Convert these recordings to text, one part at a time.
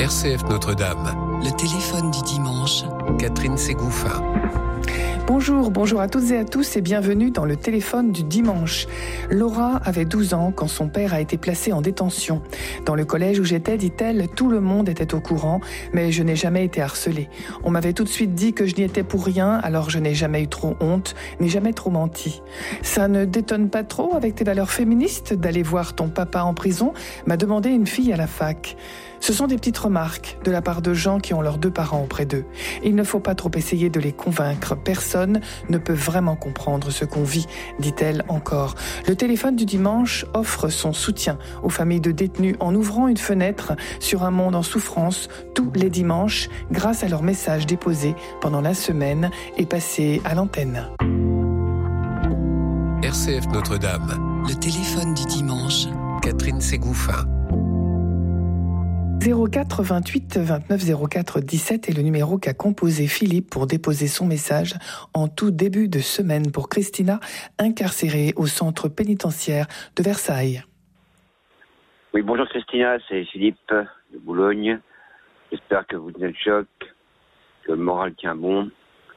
RCF Notre-Dame. Le téléphone du dimanche. Catherine Ségouffin. Bonjour à toutes et à tous et bienvenue dans le téléphone du dimanche. Laura avait 12 ans quand son père a été placé en détention. Dans le collège où j'étais, dit-elle, tout le monde était au courant, mais je n'ai jamais été harcelée. On m'avait tout de suite dit que je n'y étais pour rien, alors je n'ai jamais eu trop honte, n'ai jamais trop menti. Ça ne détonne pas trop avec tes valeurs féministes d'aller voir ton papa en prison, m'a demandé une fille à la fac. Ce sont des petites remarques de la part de gens qui ont leurs deux parents auprès d'eux. Il ne faut pas trop essayer de les convaincre. Personne ne peut vraiment comprendre ce qu'on vit, dit-elle encore. Le téléphone du dimanche offre son soutien aux familles de détenus en ouvrant une fenêtre sur un monde en souffrance tous les dimanches grâce à leurs messages déposés pendant la semaine et passés à l'antenne. RCF Notre-Dame. Le téléphone du dimanche. Catherine Ségouffin. 04 28 29 04 17 est le numéro qu'a composé Philippe pour déposer son message en tout début de semaine pour Christina, incarcérée au centre pénitentiaire de Versailles. Oui, bonjour Christina, c'est Philippe de Boulogne. J'espère que vous tenez le choc, que le moral tient bon.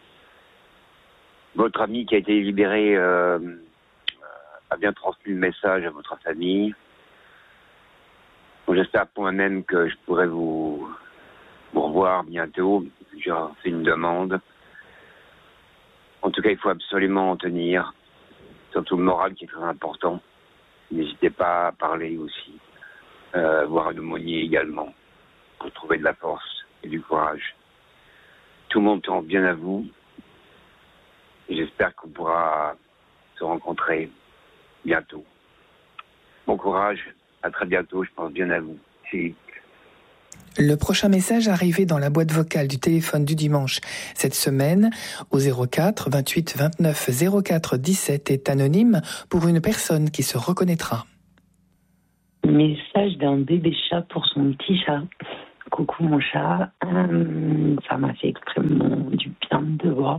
Votre ami qui a été libéré a bien transmis le message à votre famille. Bon, j'espère pour moi-même que je pourrai vous revoir bientôt. J'ai fait une demande. En tout cas, il faut absolument en tenir. Surtout le moral qui est très important. N'hésitez pas à parler aussi. Voir un aumônier également. Pour trouver de la force et du courage. Tout le monde pense bien à vous. Et j'espère qu'on pourra se rencontrer bientôt. Bon courage. À très bientôt, je pense bien à vous. Le prochain message arrivé dans la boîte vocale du téléphone du dimanche cette semaine au 04 28 29 04 17 est anonyme pour une personne qui se reconnaîtra. Message d'un bébé chat pour son petit chat. Coucou mon chat, ça m'a fait extrêmement du bien de voir.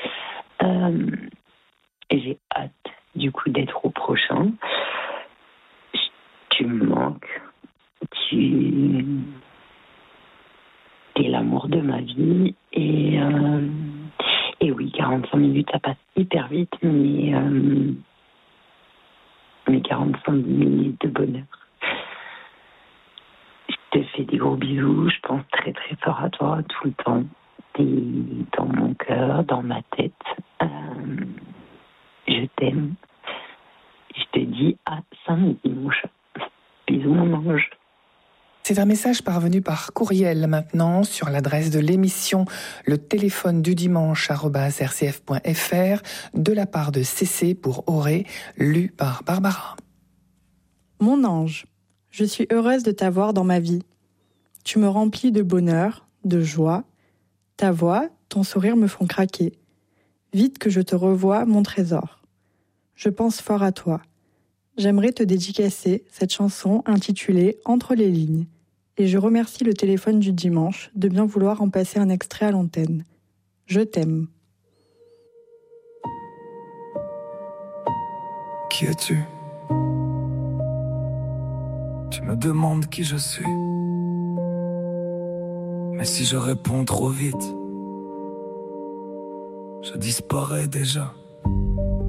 Et j'ai hâte du coup d'être au prochain. Tu me manques, tu es l'amour de ma vie et oui, 45 minutes ça passe hyper vite, mais 45 minutes de bonheur. Je te fais des gros bisous, je pense très très fort à toi tout le temps, t'es dans mon cœur, dans ma tête, je t'aime, je te dis à samedi mon chat. Bisous mon ange. C'est un message parvenu par courriel maintenant sur l'adresse de l'émission le téléphone du dimanche @rcf.fr de la part de CC pour Auré, lu par Barbara. Mon ange, je suis heureuse de t'avoir dans ma vie. Tu me remplis de bonheur, de joie. Ta voix, ton sourire me font craquer. Vite que je te revois, mon trésor. Je pense fort à toi. J'aimerais te dédicacer cette chanson intitulée « Entre les lignes » et je remercie le téléphone du dimanche de bien vouloir en passer un extrait à l'antenne. Je t'aime. Qui es-tu ? Tu me demandes qui je suis. Mais si je réponds trop vite, je disparais déjà.